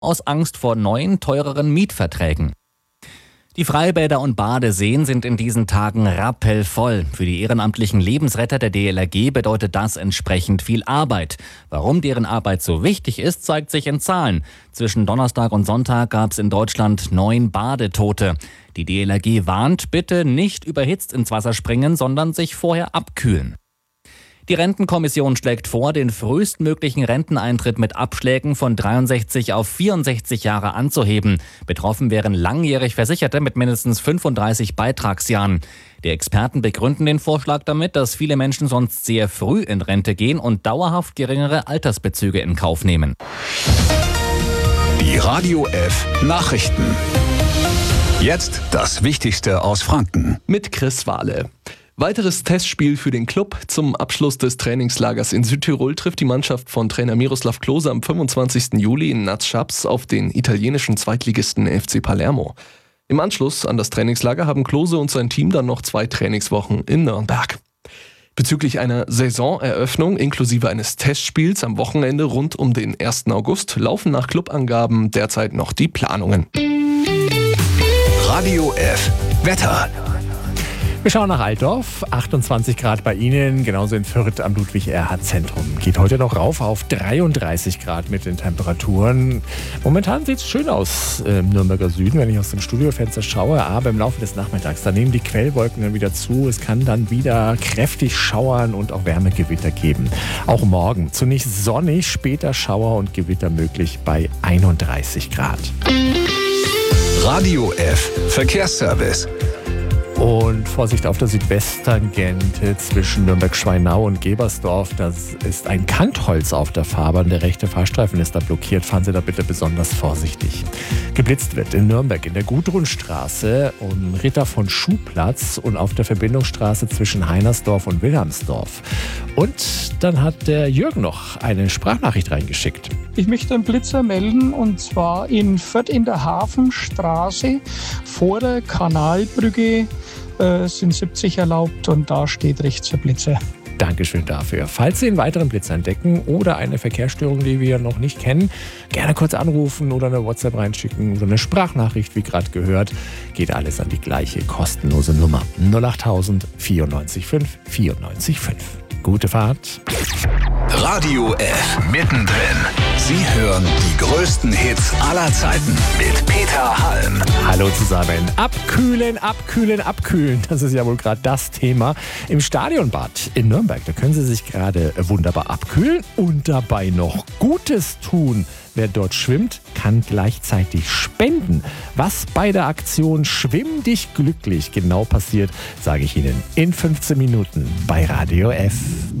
aus Angst vor neuen, teureren Mietverträgen. Die Freibäder und Badeseen sind in diesen Tagen rappelvoll. Für die ehrenamtlichen Lebensretter der DLRG bedeutet das entsprechend viel Arbeit. Warum deren Arbeit so wichtig ist, zeigt sich in Zahlen. Zwischen Donnerstag und Sonntag gab es in Deutschland 9 Badetote. Die DLRG warnt, bitte nicht überhitzt ins Wasser springen, sondern sich vorher abkühlen. Die Rentenkommission schlägt vor, den frühestmöglichen Renteneintritt mit Abschlägen von 63 auf 64 Jahre anzuheben. Betroffen wären langjährig Versicherte mit mindestens 35 Beitragsjahren. Die Experten begründen den Vorschlag damit, dass viele Menschen sonst sehr früh in Rente gehen und dauerhaft geringere Altersbezüge in Kauf nehmen. Die Radio F Nachrichten. Jetzt das Wichtigste aus Franken. Mit Chris Wahle. Weiteres Testspiel für den Club. Zum Abschluss des Trainingslagers in Südtirol trifft die Mannschaft von Trainer Miroslav Klose am 25. Juli in Naz-Schabs auf den italienischen Zweitligisten FC Palermo. Im Anschluss an das Trainingslager haben Klose und sein Team dann noch 2 Trainingswochen in Nürnberg. Bezüglich einer Saisoneröffnung inklusive eines Testspiels am Wochenende rund um den 1. August laufen nach Clubangaben derzeit noch die Planungen. Radio F Wetter. Wir schauen nach Altdorf, 28 Grad bei Ihnen, genauso in Fürth am Ludwig-Erhard-Zentrum. Geht heute noch rauf auf 33 Grad mit den Temperaturen. Momentan sieht es schön aus im Nürnberger Süden, wenn ich aus dem Studiofenster schaue, aber im Laufe des Nachmittags, da nehmen die Quellwolken dann wieder zu. Es kann dann wieder kräftig schauern und auch Wärmegewitter geben. Auch morgen zunächst sonnig, später Schauer und Gewitter möglich bei 31 Grad. Radio F Verkehrsservice. Und Vorsicht auf der Südwesttangente zwischen Nürnberg-Schweinau und Gebersdorf. Das ist ein Kantholz auf der Fahrbahn. Der rechte Fahrstreifen ist da blockiert. Fahren Sie da bitte besonders vorsichtig. Geblitzt wird in Nürnberg in der Gudrunstraße um Ritter von Schuhplatz und auf der Verbindungsstraße zwischen Heinersdorf und Wilhelmsdorf. Und dann hat der Jürgen noch eine Sprachnachricht reingeschickt. Ich möchte einen Blitzer melden und zwar in Fürth in der Hafenstraße vor der Kanalbrücke sind 70 erlaubt und da steht rechts der Blitzer. Dankeschön dafür. Falls Sie einen weiteren Blitz entdecken oder eine Verkehrsstörung, die wir noch nicht kennen, gerne kurz anrufen oder eine WhatsApp reinschicken oder eine Sprachnachricht, wie gerade gehört. Geht alles an die gleiche kostenlose Nummer 08000 94 5 94 5. Gute Fahrt. Radio F mittendrin. Sie hören die größten Hits aller Zeiten mit Peter Halm. Hallo zusammen. Abkühlen, abkühlen, abkühlen. Das ist ja wohl gerade das Thema. Im Stadionbad in Nürnberg, da können Sie sich gerade wunderbar abkühlen und dabei noch Gutes tun. Wer dort schwimmt, kann gleichzeitig spenden. Was bei der Aktion Schwimm dich glücklich genau passiert, sage ich Ihnen in 15 Minuten bei Radio F.